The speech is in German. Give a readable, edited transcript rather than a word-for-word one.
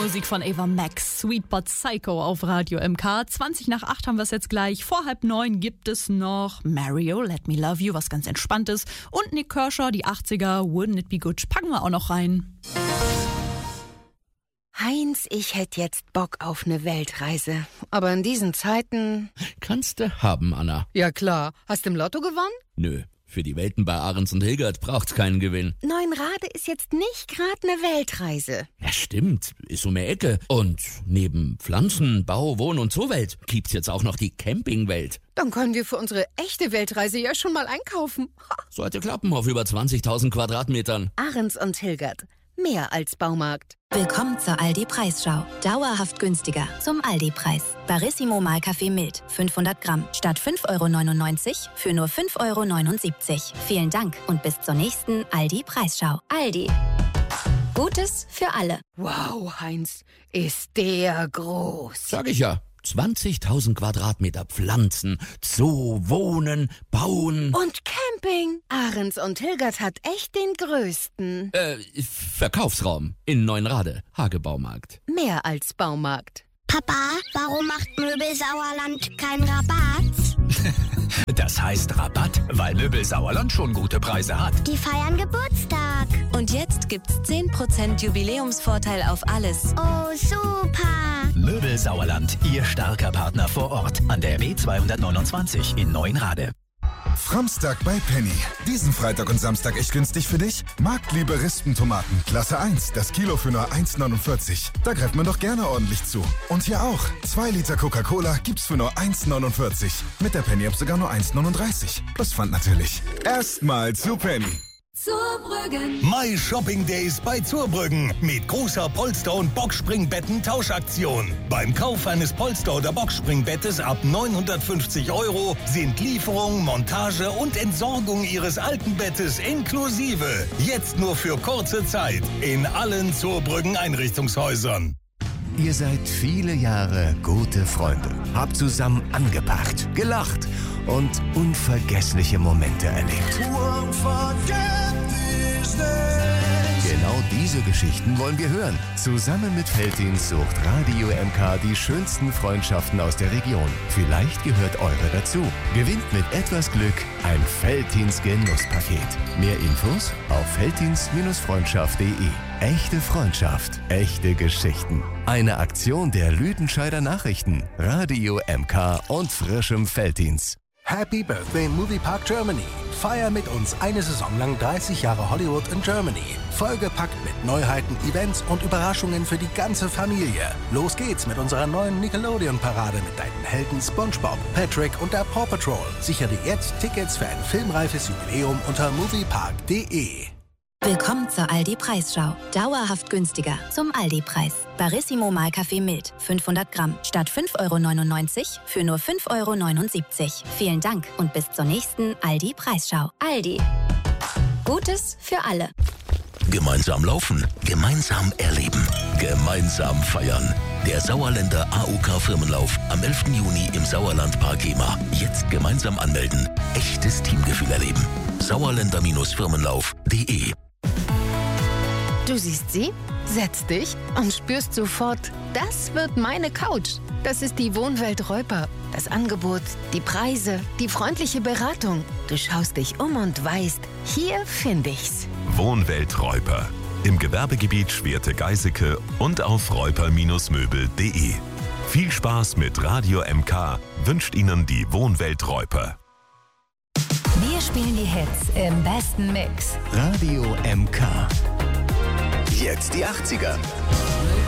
Musik von Ava Max, Sweet But Psycho auf Radio MK. 20:08 haben wir es jetzt gleich. Vor 8:30 gibt es noch Mario, Let Me Love You, was ganz entspannt ist. Und Nick Kershaw, die 80er, Wouldn't It Be Good, packen wir auch noch rein. Heinz, ich hätte jetzt Bock auf eine Weltreise. Aber in diesen Zeiten... Kannst du haben, Anna. Ja klar. Hast du im Lotto gewonnen? Nö, für die Welten bei Ahrens und Hilgert braucht's keinen Gewinn. Neuenrade ist jetzt nicht gerade eine Weltreise. Ja, stimmt. Ist um die Ecke. Und neben Pflanzen, Bau, Wohn- und Zoowelt gibt's jetzt auch noch die Campingwelt. Dann können wir für unsere echte Weltreise ja schon mal einkaufen. Sollte klappen auf über 20.000 Quadratmetern. Ahrens und Hilgert. Mehr als Baumarkt. Willkommen zur Aldi-Preisschau. Dauerhaft günstiger. Zum Aldi-Preis. Barissimo Mahlkaffee Mild. 500 Gramm. Statt 5,99 € für nur 5,79 €. Vielen Dank und bis zur nächsten Aldi-Preisschau. Aldi. Gutes für alle. Wow, Heinz, ist der groß. Sag ich ja. 20.000 Quadratmeter Pflanzen, Zoo, Wohnen, Bauen. Und Camping. Ahrens und Hilgert hat echt den größten. Verkaufsraum in Neuenrade, Hagebaumarkt. Mehr als Baumarkt. Papa, warum macht Möbel Sauerland keinen Rabatt? Das heißt Rabatt, weil Möbel Sauerland schon gute Preise hat. Die feiern Geburtstag. Und jetzt gibt's 10% Jubiläumsvorteil auf alles. Oh, super. Möbel Sauerland, Ihr starker Partner vor Ort. An der B229 in Neuenrade. Framstag bei Penny. Diesen Freitag und Samstag echt günstig für dich? Marktliebe Rispentomaten, Klasse 1, das Kilo für nur 1,49. Da greift man doch gerne ordentlich zu. Und hier auch, 2 Liter Coca-Cola gibt's für nur 1,49. Mit der Penny-App sogar nur 1,39. Plus Pfand natürlich. Erstmal zu Penny. Zurbrüggen. My Shopping Days bei Zurbrüggen mit großer Polster- und Boxspringbetten-Tauschaktion. Beim Kauf eines Polster- oder Boxspringbettes ab 950 € sind Lieferung, Montage und Entsorgung Ihres alten Bettes inklusive. Jetzt nur für kurze Zeit in allen Zurbrüggen Einrichtungshäusern. Ihr seid viele Jahre gute Freunde, habt zusammen angepackt, gelacht und unvergessliche Momente erlebt. Genau diese Geschichten wollen wir hören. Zusammen mit Veltins sucht Radio MK die schönsten Freundschaften aus der Region. Vielleicht gehört eure dazu. Gewinnt mit etwas Glück ein Veltins Genusspaket. Mehr Infos auf veltins-freundschaft.de. Echte Freundschaft, echte Geschichten. Eine Aktion der Lüdenscheider Nachrichten, Radio MK und frischem Veltins. Happy Birthday Moviepark Germany. Feier mit uns eine Saison lang 30 Jahre Hollywood in Germany. Vollgepackt mit Neuheiten, Events und Überraschungen für die ganze Familie. Los geht's mit unserer neuen Nickelodeon-Parade mit deinen Helden SpongeBob, Patrick und der Paw Patrol. Sichere dir jetzt Tickets für ein filmreifes Jubiläum unter moviepark.de. Willkommen zur Aldi-Preisschau. Dauerhaft günstiger. Zum Aldi-Preis. Barissimo Mahlkaffee Mild. 500 Gramm. Statt 5,99 € für nur 5,79 €. Vielen Dank und bis zur nächsten Aldi-Preisschau. Aldi. Gutes für alle. Gemeinsam laufen, gemeinsam erleben, gemeinsam feiern. Der Sauerländer AOK-Firmenlauf am 11. Juni im Sauerlandpark Hema. Jetzt gemeinsam anmelden. Echtes Teamgefühl erleben. Sauerländer-Firmenlauf.de. Du siehst sie, setzt dich und spürst sofort, das wird meine Couch. Das ist die Wohnwelt Reuper. Das Angebot, die Preise, die freundliche Beratung. Du schaust dich um und weißt, hier finde ich's. Wohnwelt Reuper. Im Gewerbegebiet Schwerte-Geiseke und auf reuper-möbel.de. Viel Spaß mit Radio MK wünscht Ihnen die Wohnwelt Reuper. Wir spielen die Hits im besten Mix. Radio MK. Jetzt die 80er.